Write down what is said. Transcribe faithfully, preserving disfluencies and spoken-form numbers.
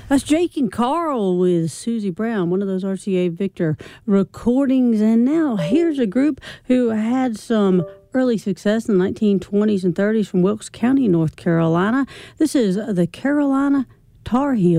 That's Jake and Carl with Susie Brown, one of those R C A Victor recordings. And now here's a group who had some early success in the nineteen twenties and thirties from Wilkes County, North Carolina. This is the Carolina Tar Heels.